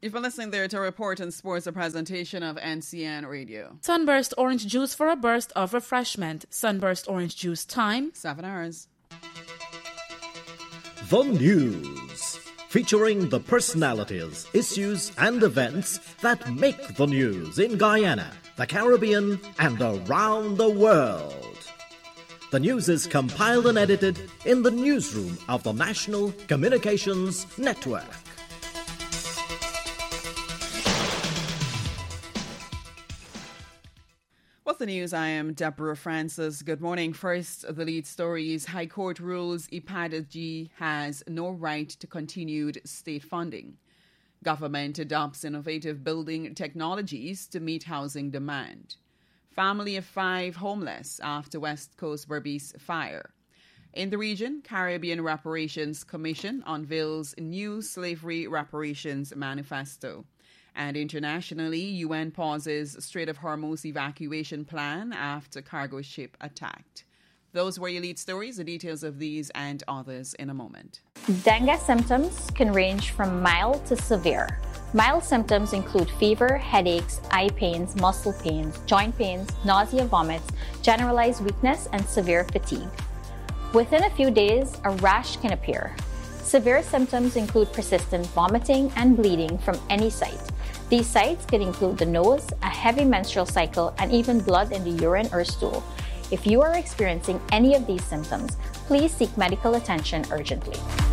You've been listening there to Report and Sports, a presentation of NCN Radio. Sunburst orange juice for a burst of refreshment. Sunburst orange juice time. 7 hours. The News. Featuring the personalities, issues, and events that make the news in Guyana, the Caribbean, and around the world. The news is compiled and edited in the newsroom of the National Communications Network. With the news, I am Deborah Francis. Good morning. First, the lead stories. High Court rules IPADG has no right to continued state funding. Government adopts innovative building technologies to meet housing demand. Family of 5 homeless after West Coast Berbice fire. In the region, Caribbean Reparations Commission unveils new slavery reparations manifesto. And internationally, UN pauses Strait of Hormuz evacuation plan after cargo ship attacked. Those were your lead stories. The details of these and others in a moment. Dengue symptoms can range from mild to severe. Mild symptoms include fever, headaches, eye pains, muscle pains, joint pains, nausea, vomits, generalized weakness, and severe fatigue. Within a few days, a rash can appear. Severe symptoms include persistent vomiting and bleeding from any site. These sites can include the nose, a heavy menstrual cycle, and even blood in the urine or stool. If you are experiencing any of these symptoms, please seek medical attention urgently.